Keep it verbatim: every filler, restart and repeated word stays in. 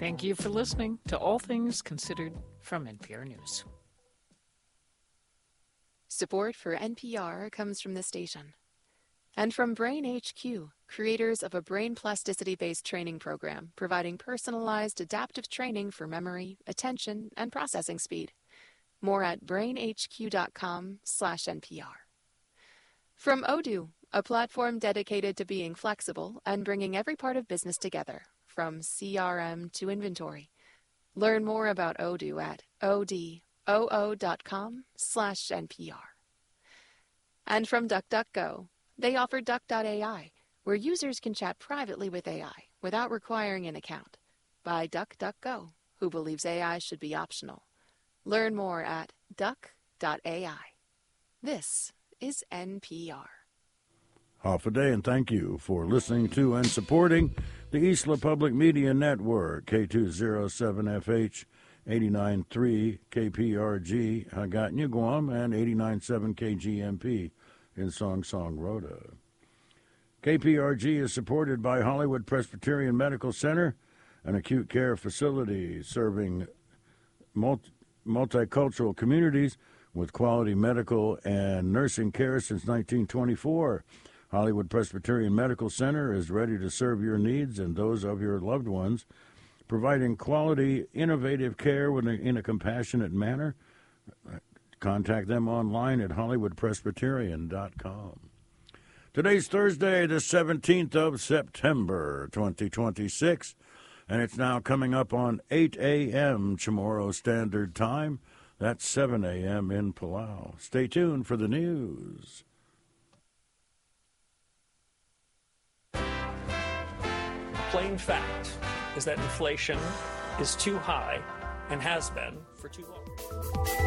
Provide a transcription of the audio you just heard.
Thank you for listening to All Things Considered from N P R News. Support for N P R comes from the station and from Brain H Q, creators of a brain plasticity-based training program providing personalized adaptive training for memory, attention, and processing speed. More at brainhq.com slash NPR. From Odoo, a platform dedicated to being flexible and bringing every part of business together, from C R M to inventory. Learn more about Odoo at odoo.com slash NPR. And from DuckDuckGo, they offer Duck dot A I, where users can chat privately with A I without requiring an account. By DuckDuckGo, who believes A I should be optional. Learn more at duck dot A I. This is N P R. Half a day, and thank you for listening to and supporting the Isla Public Media Network, K two oh seven F H, eighty-nine point three K P R G, Hagåtña, Guam, and eighty-nine point seven K G M P in Song Song, Rhoda. K P R G is supported by Hollywood Presbyterian Medical Center, an acute care facility serving multi- multicultural communities with quality medical and nursing care since nineteen twenty-four. Hollywood Presbyterian Medical Center is ready to serve your needs and those of your loved ones, providing quality, innovative care in a compassionate manner. Contact them online at hollywood presbyterian dot com. Today's Thursday, the seventeenth of September, twenty twenty-six, and it's now coming up on eight a.m. Chamorro Standard Time. That's seven a.m. in Palau. Stay tuned for the news. Plain fact is that inflation is too high and has been for too long.